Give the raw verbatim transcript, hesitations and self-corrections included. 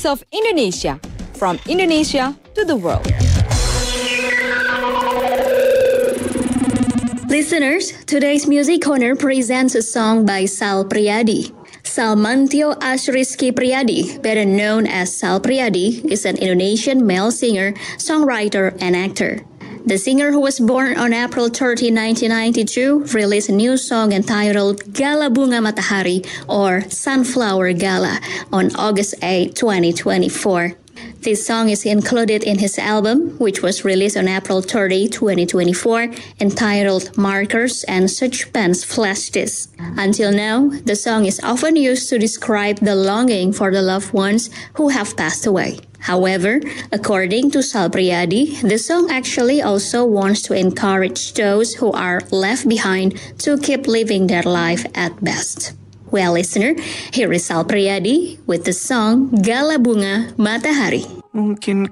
Voice of Indonesia, from Indonesia to the world. Listeners, today's Music Corner presents a song by Sal Priadi. Salmantio Asrizky Priadi, better known as Sal Priadi, is an Indonesian male singer, songwriter, and actor. The singer, who was born on April thirtieth, nineteen ninety-two, released a new song entitled Gala Bunga Matahari, or Sunflower Gala, on August eighth, twenty twenty-four. This song is included in his album, which was released on April thirtieth, twenty twenty-four, entitled Markers and Suspense Flash Disc. Until now, the song is often used to describe the longing for the loved ones who have passed away. However, according to Sal Priadi, the song actually also wants to encourage those who are left behind to keep living their life at best. Well, listener, here is Sal Priadi with the song Gala Bunga Matahari. Mungkin